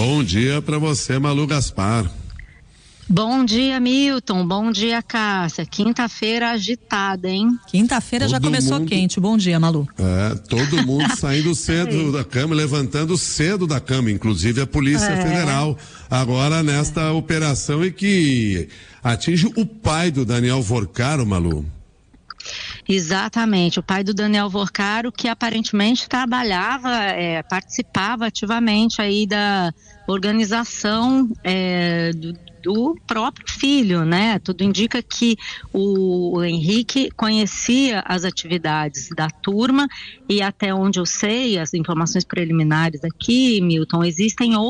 Bom dia para você, Malu Gaspar. Bom dia, Milton. Bom dia, Cássia. Quinta-feira agitada, hein? Quinta-feira já começou quente. Bom dia, Malu. Todo mundo saindo cedo da cama, levantando cedo da cama, inclusive a Polícia Federal. Agora nesta operação e que atinge o pai do Daniel Vorcaro, Malu. Exatamente, o pai do Daniel Vorcaro, que aparentemente trabalhava, participava ativamente aí da organização do próprio filho, né? Tudo indica que o Henrique conhecia as atividades da turma e até onde eu sei, as informações preliminares aqui, Milton, existe um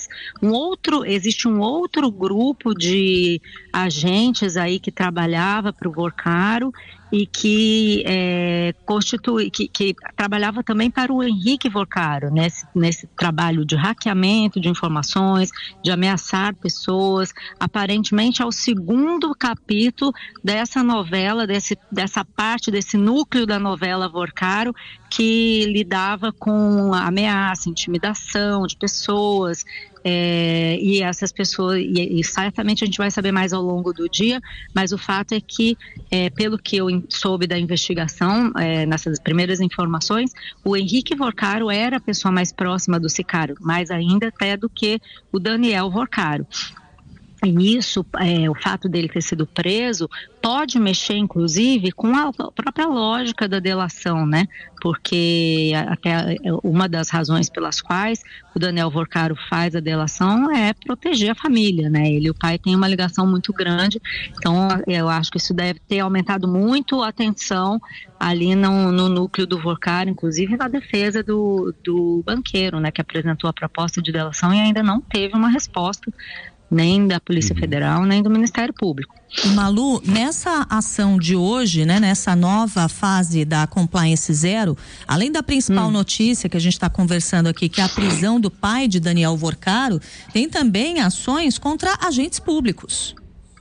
outro grupo de agentes aí que trabalhava para o Vorcaro e que que trabalhava também para o Henrique Vorcaro, nesse trabalho de hackeamento de informações, de ameaçar pessoas. Aparentemente é o segundo capítulo dessa novela, dessa parte, desse núcleo da novela Vorcaro, que lidava com ameaça, intimidação de pessoas, e essas pessoas, e certamente a gente vai saber mais ao longo do dia, mas o fato é que, pelo que eu soube da investigação, nessas primeiras informações, o Henrique Vorcaro era a pessoa mais próxima do sicário, mais ainda até do que o Daniel Vorcaro. E isso, o fato dele ter sido preso, pode mexer, inclusive, com a própria lógica da delação, né? Porque até uma das razões pelas quais o Daniel Vorcaro faz a delação é proteger a família, né? Ele e o pai têm uma ligação muito grande, então eu acho que isso deve ter aumentado muito a atenção ali no núcleo do Vorcaro, inclusive na defesa do banqueiro, né? Que apresentou a proposta de delação e ainda não teve uma resposta, nem da Polícia Federal, nem do Ministério Público. Malu, nessa ação de hoje, né, nessa nova fase da Compliance Zero, além da principal notícia que a gente está conversando aqui, que é a prisão do pai de Daniel Vorcaro, tem também ações contra agentes públicos.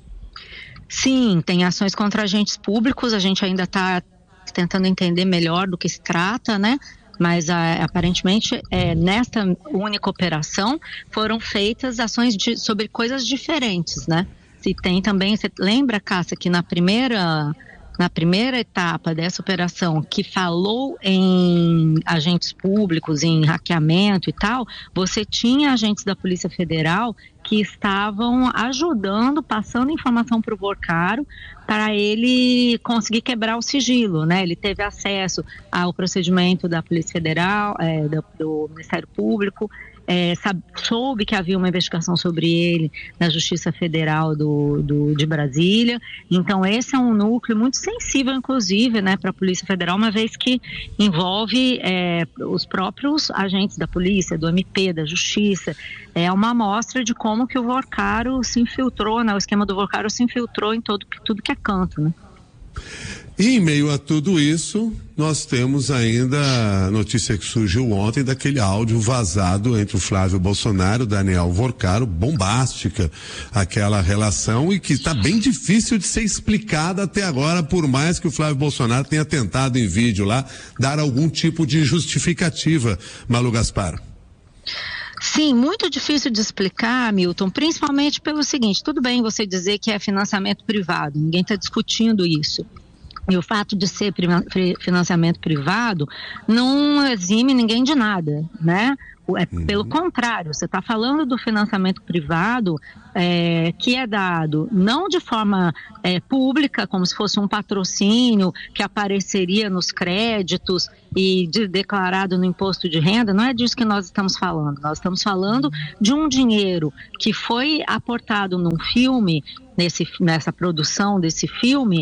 Sim, tem ações contra agentes públicos, a gente ainda está tentando entender melhor do que se trata, né? Mas aparentemente nesta única operação foram feitas ações sobre coisas diferentes, né? Se tem também, você lembra, Cássia, que na primeira etapa dessa operação, que falou em agentes públicos, em hackeamento e tal, você tinha agentes da Polícia Federal que estavam ajudando, passando informação para o Vorcaro, para ele conseguir quebrar o sigilo, né? Ele teve acesso ao procedimento da Polícia Federal, do Ministério Público, soube que havia uma investigação sobre ele na Justiça Federal de Brasília. Então esse é um núcleo muito sensível, inclusive, né, para a Polícia Federal, uma vez que envolve os próprios agentes da polícia, do MP, da Justiça. É uma amostra de como que o Vorcaro se infiltrou, né? O esquema do Vorcaro se infiltrou em tudo que é canto, né? E em meio a tudo isso, nós temos ainda a notícia que surgiu ontem daquele áudio vazado entre o Flávio Bolsonaro e o Daniel Vorcaro, bombástica aquela relação, e que está bem difícil de ser explicada até agora, por mais que o Flávio Bolsonaro tenha tentado em vídeo lá dar algum tipo de justificativa. Malu Gaspar. Sim, muito difícil de explicar, Milton, principalmente pelo seguinte: tudo bem você dizer que é financiamento privado, ninguém está discutindo isso. E o fato de ser financiamento privado não exime ninguém de nada, né? Pelo contrário, você está falando do financiamento privado que é dado não de forma pública, como se fosse um patrocínio que apareceria nos créditos e declarado no imposto de renda. Não é disso que nós estamos falando. Nós estamos falando de um dinheiro que foi aportado num filme, nessa produção desse filme,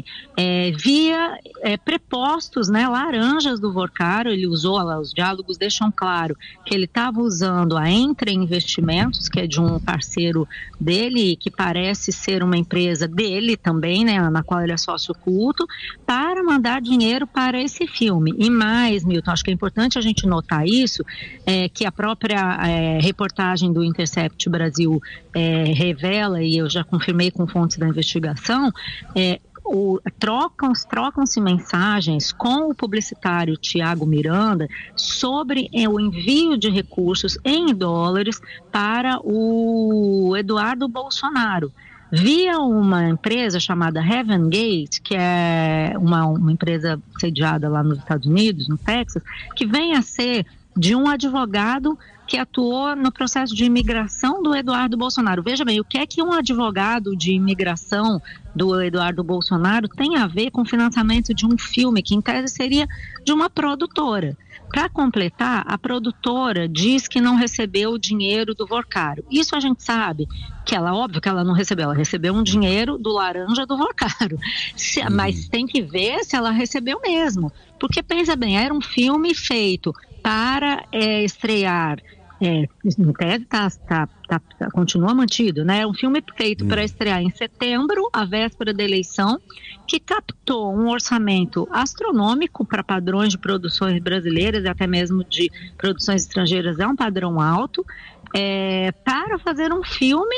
via prepostos, né, laranjas do Vorcaro. Ele usou, os diálogos deixam claro que ele estava usando a Entre Investimentos, que é de um parceiro dele, que parece ser uma empresa dele também, né, na qual ele é sócio oculto, para mandar dinheiro para esse filme. E mais, Milton, acho que é importante a gente notar isso, que a própria reportagem do Intercept Brasil revela, e eu já confirmei com fontes da investigação, trocam-se mensagens com o publicitário Tiago Miranda sobre o envio de recursos em dólares para o Eduardo Bolsonaro, via uma empresa chamada Heaven Gate, que é uma empresa sediada lá nos Estados Unidos, no Texas, que vem a ser de um advogado que atuou no processo de imigração do Eduardo Bolsonaro. Veja bem, o que é que um advogado de imigração do Eduardo Bolsonaro tem a ver com o financiamento de um filme, que em tese seria de uma produtora? Para completar, a produtora diz que não recebeu o dinheiro do Vorcaro. Isso a gente sabe que óbvio que ela não recebeu, ela recebeu um dinheiro do laranja do Vorcaro. Mas tem que ver se ela recebeu mesmo. Porque, pensa bem, era um filme feito para estrear, em tese continua mantido, né? É um filme feito para estrear em setembro, à véspera da eleição, que captou um orçamento astronômico para padrões de produções brasileiras e até mesmo de produções estrangeiras, é um padrão alto, para fazer um filme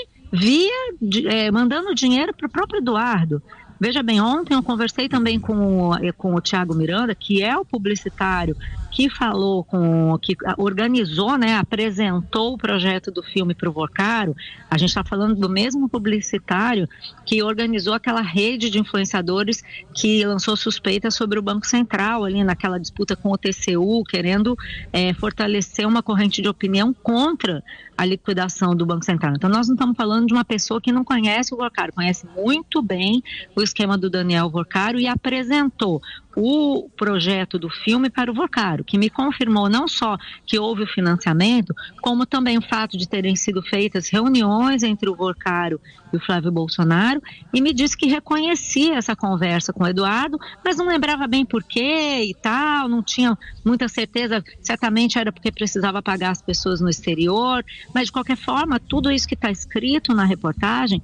mandando dinheiro para o próprio Eduardo. Veja bem, ontem eu conversei também com o Tiago Miranda, que é o publicitário que que organizou, né, apresentou o projeto do filme para o Vorcaro. A gente está falando do mesmo publicitário que organizou aquela rede de influenciadores que lançou suspeitas sobre o Banco Central, ali naquela disputa com o TCU, querendo fortalecer uma corrente de opinião contra a liquidação do Banco Central. Então, nós não estamos falando de uma pessoa que não conhece o Vorcaro, conhece muito bem o esquema do Daniel Vorcaro e apresentou o projeto do filme para o Vorcaro, que me confirmou não só que houve o financiamento, como também o fato de terem sido feitas reuniões entre o Vorcaro e o Flávio Bolsonaro, e me disse que reconhecia essa conversa com o Eduardo, mas não lembrava bem por quê e tal, não tinha muita certeza, certamente era porque precisava pagar as pessoas no exterior, mas de qualquer forma, tudo isso que está escrito na reportagem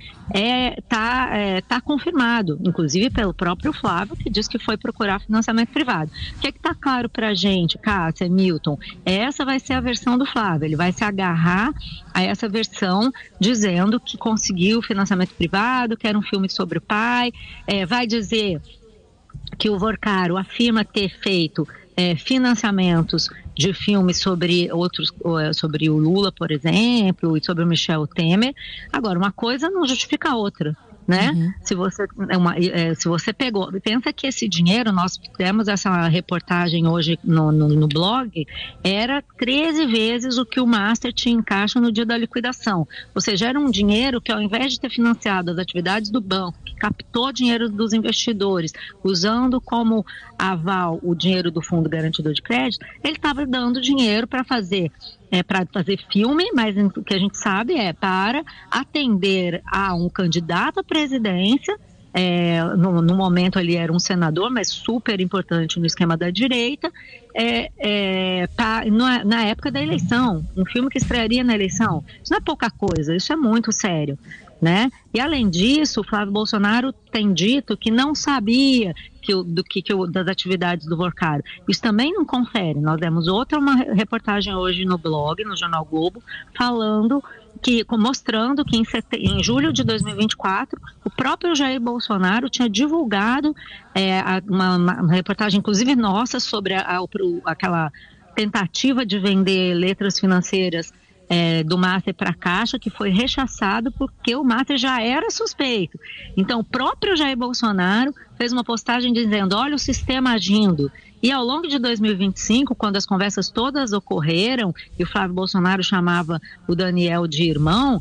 está confirmado, inclusive pelo próprio Flávio, que diz que foi procurar financiamento privado. O que está claro para a gente, Cássia, Milton? Essa vai ser a versão do Flávio, ele vai se agarrar a essa versão dizendo que conseguiu financiamento privado, que era um filme sobre o pai, vai dizer que o Vorcaro afirma ter feito financiamentos de filmes sobre o Lula, por exemplo, e sobre o Michel Temer. Agora, uma coisa não justifica a outra, né? Uhum. Se você pegou, pensa que esse dinheiro, nós temos essa reportagem hoje no blog, era 13 vezes o que o Master tinha em caixa no dia da liquidação, ou seja, era um dinheiro que, ao invés de ter financiado as atividades do banco, que captou dinheiro dos investidores, usando como aval o dinheiro do Fundo Garantidor de Crédito, ele estava dando dinheiro para fazer filme, mas o que a gente sabe para atender a um candidato à presidência, no momento ali era um senador, mas super importante no esquema da direita, na época da eleição, um filme que estrearia na eleição. Isso não é pouca coisa, isso é muito sério, né? E além disso, o Flávio Bolsonaro tem dito que não sabia das atividades do Vorcaro. Isso também não confere. Nós demos uma reportagem hoje no blog, no Jornal Globo, mostrando que em julho de 2024, o próprio Jair Bolsonaro tinha divulgado uma reportagem, inclusive nossa, sobre aquela tentativa de vender letras financeiras do Master para a Caixa, que foi rechaçado porque o Master já era suspeito. Então, o próprio Jair Bolsonaro fez uma postagem dizendo: olha o sistema agindo. E ao longo de 2025, quando as conversas todas ocorreram e o Flávio Bolsonaro chamava o Daniel de irmão,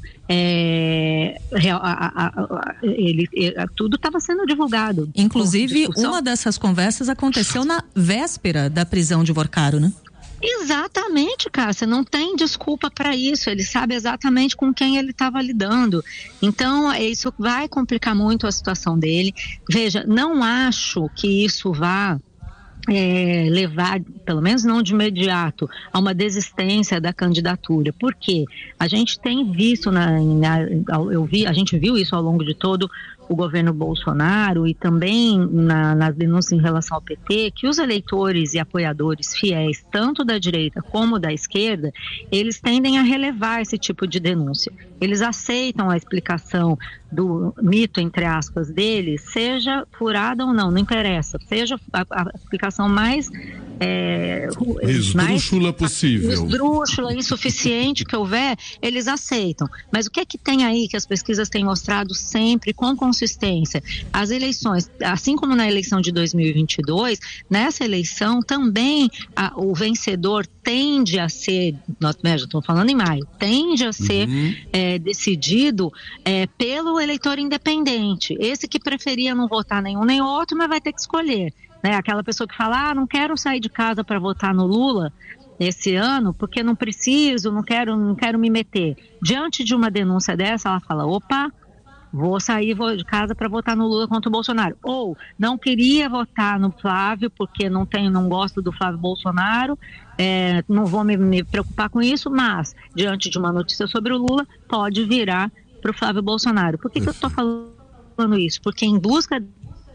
tudo estava sendo divulgado. Inclusive, uma dessas conversas aconteceu na véspera da prisão de Vorcaro, né? Exatamente, Cássia, não tem desculpa para isso, ele sabe exatamente com quem ele estava lidando. Então, isso vai complicar muito a situação dele. Veja, não acho que isso vá levar, pelo menos não de imediato, a uma desistência da candidatura, porque a gente tem visto, a gente viu isso ao longo de todo o governo Bolsonaro e também nas denúncias em relação ao PT, que os eleitores e apoiadores fiéis, tanto da direita como da esquerda, eles tendem a relevar esse tipo de denúncia. Eles aceitam a explicação do mito, entre aspas, deles, seja furada ou não interessa, seja a explicação mais esdrúxula possível, esdrúxula, insuficiente que houver, eles aceitam. Mas o que é que tem aí que as pesquisas têm mostrado sempre com consistência? As eleições, assim como na eleição de 2022, nessa eleição também o vencedor tende a ser, já estou falando em maio, tende a ser decidido pelo eleitor independente, esse que preferia não votar nenhum nem outro, mas vai ter que escolher. Aquela pessoa que fala, não quero sair de casa para votar no Lula esse ano, porque não preciso, não quero me meter. Diante de uma denúncia dessa, ela fala, vou sair de casa para votar no Lula contra o Bolsonaro. Ou, não queria votar no Flávio, porque não gosto do Flávio Bolsonaro, não vou me preocupar com isso, mas, diante de uma notícia sobre o Lula, pode virar para o Flávio Bolsonaro. Por que eu estou falando isso? Porque em busca...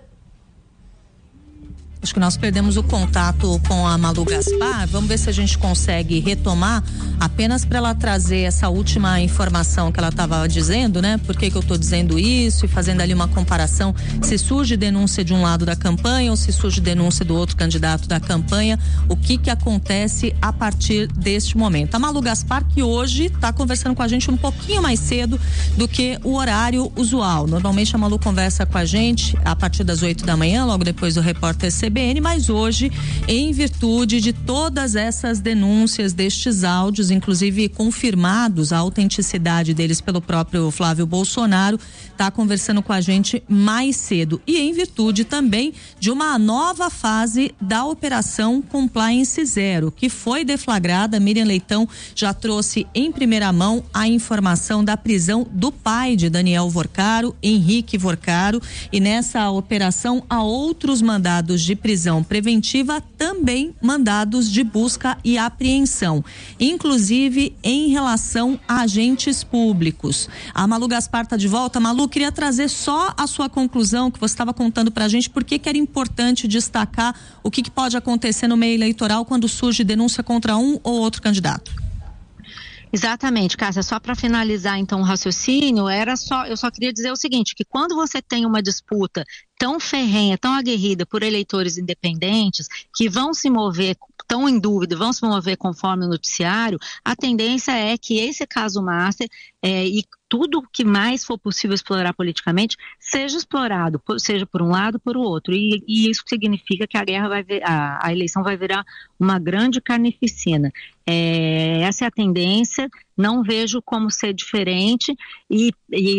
Acho que nós perdemos o contato com a Malu Gaspar. Vamos ver se a gente consegue retomar, apenas para ela trazer essa última informação que ela estava dizendo, né? Por que eu estou dizendo isso e fazendo ali uma comparação, se surge denúncia de um lado da campanha ou se surge denúncia do outro candidato da campanha, o que acontece a partir deste momento. A Malu Gaspar, que hoje está conversando com a gente um pouquinho mais cedo do que o horário usual. Normalmente a Malu conversa com a gente a partir das 8 da manhã, logo depois do repórter CBN, mas hoje, em virtude de todas essas denúncias destes áudios, inclusive confirmados a autenticidade deles pelo próprio Flávio Bolsonaro, está conversando com a gente mais cedo. E em virtude também de uma nova fase da Operação Compliance Zero, que foi deflagrada. Miriam Leitão já trouxe em primeira mão a informação da prisão do pai de Daniel Vorcaro, Henrique Vorcaro, e nessa operação há outros mandados de prisão preventiva, também mandados de busca e apreensão, inclusive em relação a agentes públicos. A Malu Gaspar está de volta. Malu, queria trazer só a sua conclusão que você estava contando pra gente, por que era importante destacar o que pode acontecer no meio eleitoral quando surge denúncia contra um ou outro candidato. Exatamente, Cássia, só para finalizar então o raciocínio, eu só queria dizer o seguinte, que quando você tem uma disputa tão ferrenha, tão aguerrida por eleitores independentes, que vão se mover, estão em dúvida, vão se mover conforme o noticiário, a tendência é que esse caso master e tudo que mais for possível explorar politicamente seja explorado, seja por um lado ou por outro, e isso significa que a eleição vai virar uma grande carnificina. Essa é a tendência, não vejo como ser diferente, e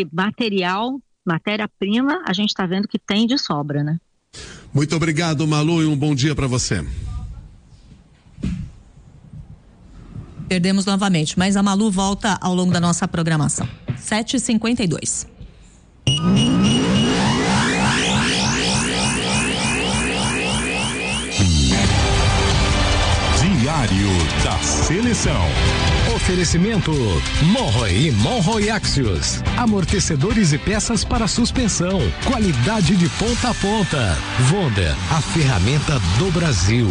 matéria-prima, a gente está vendo que tem de sobra, né? Muito obrigado, Malu, e um bom dia para você. Perdemos novamente, mas a Malu volta ao longo da nossa programação. 7h52. Diário da Seleção. Oferecimento Monroe e Monroe Axios. Amortecedores e peças para suspensão. Qualidade de ponta a ponta. Wonder, a ferramenta do Brasil.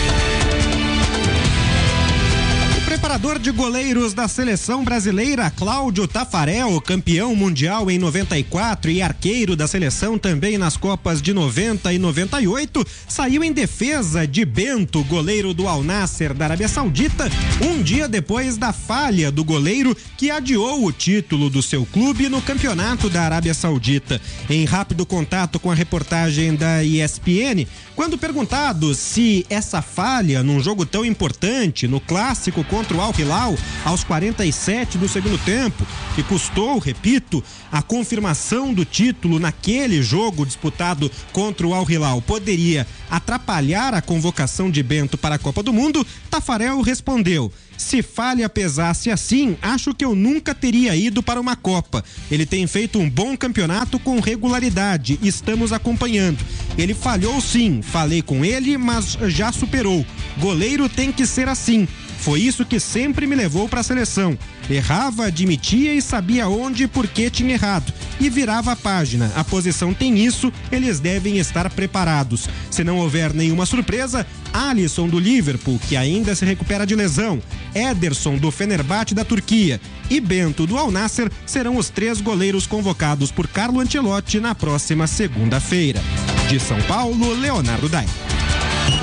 Preparador de goleiros da seleção brasileira, Cláudio Tafarel, campeão mundial em 94 e arqueiro da seleção também nas Copas de 90 e 98, saiu em defesa de Bento, goleiro do Al Nassr da Arábia Saudita, um dia depois da falha do goleiro que adiou o título do seu clube no campeonato da Arábia Saudita. Em rápido contato com a reportagem da ESPN, quando perguntado se essa falha num jogo tão importante, no clássico contra o Al Hilal, aos 47 do segundo tempo, que custou, repito, a confirmação do título naquele jogo disputado contra o Al Hilal, poderia atrapalhar a convocação de Bento para a Copa do Mundo, Tafarel respondeu: se falha pesasse assim, acho que eu nunca teria ido para uma Copa. Ele tem feito um bom campeonato com regularidade, estamos acompanhando. Ele falhou sim, falei com ele, mas já superou. Goleiro tem que ser assim. Foi isso que sempre me levou para a seleção. Errava, admitia e sabia onde e por que tinha errado. e virava a página. A posição tem isso, eles devem estar preparados. Se não houver nenhuma surpresa, Alisson do Liverpool, que ainda se recupera de lesão, Ederson do Fenerbahçe da Turquia e Bento do Al Nassr serão os 3 goleiros convocados por Carlo Ancelotti na próxima segunda-feira. De São Paulo, Leonardo Dai.